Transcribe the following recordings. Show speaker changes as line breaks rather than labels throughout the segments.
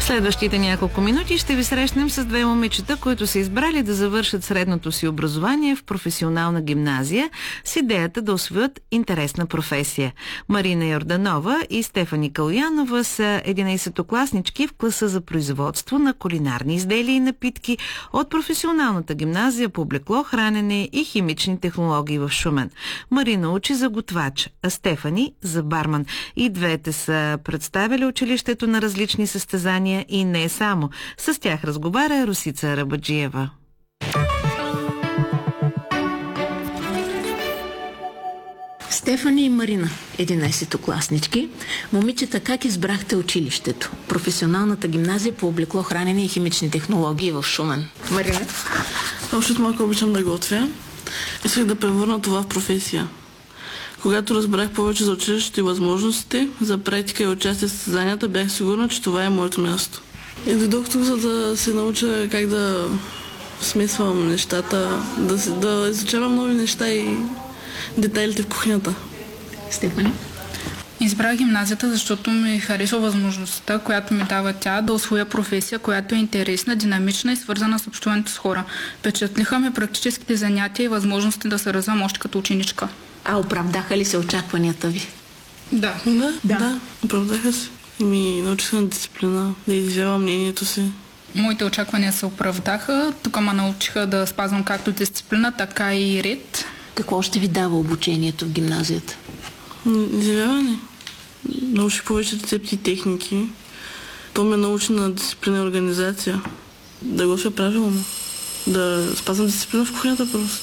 Следващите няколко минути ще ви срещнем с две момичета, които са избрали да завършат средното си образование в професионална гимназия с идеята да усвоят интересна професия. Марина Йорданова и Стефани Калуянова са 11-класнички в класа за производство на кулинарни изделия и напитки от професионалната гимназия по облекло, хранене и химични технологии в Шумен. Марина учи за готвач, а Стефани за барман. И двете са представили училището на различни състезания и не само. С тях разговаря Росица Арабаджиева.
Стефани и Марина, 11-класнички. Момичета, как избрахте училището? Професионалната гимназия по облекло, хранене и химични технологии в Шумен. Марина?
Още от малко обичам да готвя. Исках да превърна това в професия. Когато разбрах повече за училището и възможностите за практика и участие в състезанията, бях сигурна, че това е моето място. И дойдох тук, за да се науча как да смесвам нещата, да изучавам нови неща и детайлите в кухнята.
Стефани?
Избрах гимназията, защото ми харесва възможността, която ми дава тя, да усвоя професия, която е интересна, динамична и свързана с общуването с хора. Впечатлиха ме практическите занятия и възможности да се развивам още като ученичка.
А оправдаха ли се очакванията ви?
Да.
Да, оправдаха се. Ми научиха на дисциплина, да изявявам мнението си.
Моите очаквания се оправдаха. Тук ме научиха да спазвам както дисциплина, така и ред.
Какво ще ви дава обучението в гимназията?
Изявяване. Научих повече рецепти и техники. То ме научи на дисциплина и организация. Да готвя правилно. Да спазвам дисциплина в кухнята просто.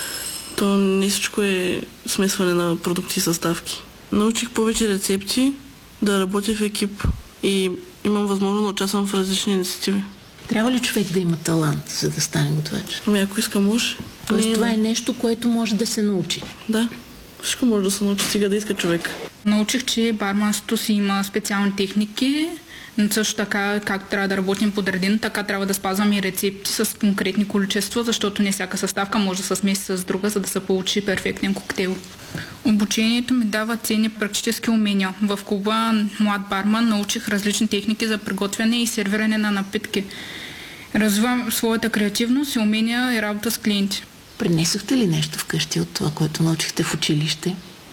То не всичко е смесване на продукти и съставки. Научих повече рецепти, да работя в екип и имам възможност да участвам в различни инициативи.
Трябва ли човек да има талант, за да стане готвач?
Ако иска, може.
Тоест това е нещо, което може да се научи?
Да, всичко може да се научи, стига да иска човек.
Научих, че барманството си има специални техники, но също така, как трябва да работим подредено, така трябва да спазваме и рецепти с конкретни количества, защото не всяка съставка може да се смеси с друга, за да се получи перфектен коктейл. Обучението ми дава ценни практически умения. В клуба Млад барман научих различни техники за приготвяне и сервиране на напитки. Развивам своята креативност и умения и работа с клиенти.
Принесохте ли нещо вкъщи от това, което научихте в училище?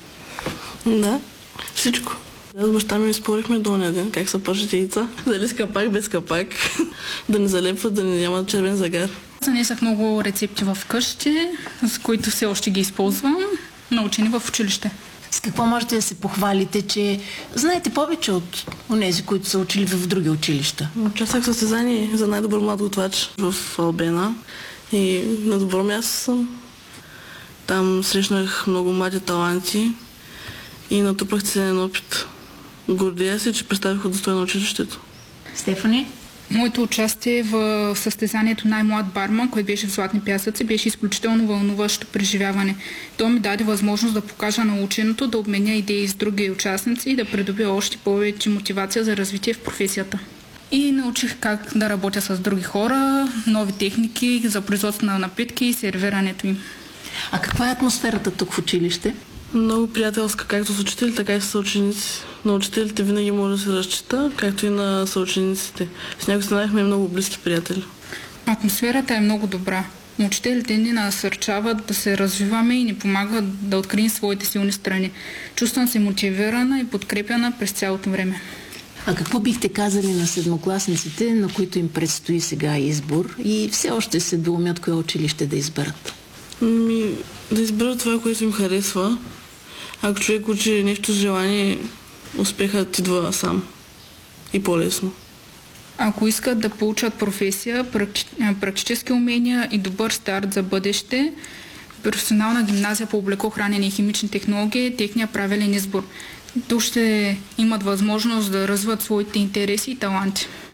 Да, всичко. С баща ми спорихме до оня ден как са пържат яйца. Дали с капак, без капак. Да не залепват, да не нямат червен загар.
Занесах много рецепти в къщи, с които все още ги използвам, научени в училище.
С какво можете да се похвалите, че знаете повече от онези, които са учили в други училища?
Участвах в състезание за най-добър млад готвач в Албена и на добро място съм. Там срещнах много млади таланти и натрупах ценен опит. Гордея се, че представих достойно училището.
Стефани?
Моето участие в състезанието Най-млад барман, което беше в Златни пясъци, беше изключително вълнуващо преживяване. То ми даде възможност да покажа наученото, да обменя идеи с други участници и да придобия още повече мотивация за развитие в професията. И научих как да работя с други хора, нови техники за производство на напитки и сервирането им.
А каква е атмосферата тук в училище?
Много приятелска, както с учители, така и с съученици. На учителите винаги може да се разчита, както и на съучениците. С някои станахме много близки приятели.
Атмосферата е много добра. Учителите ни насърчават да се развиваме и ни помагат да открием своите силни страни. Чувствам се мотивирана и подкрепяна през цялото време.
А какво бихте казали на седмокласниците, на които им предстои сега избор и все още се доумят кое училище да изберат?
Да изберат това, което им харесва. Ако човек учи нещо с желание, успехът идва сам и по-лесно.
Ако искат да получат професия, практически умения и добър старт за бъдеще, професионална гимназия по облекло, хранене и химични технологии е техният правилен избор. Тук ще имат възможност да развиват своите интереси и таланти.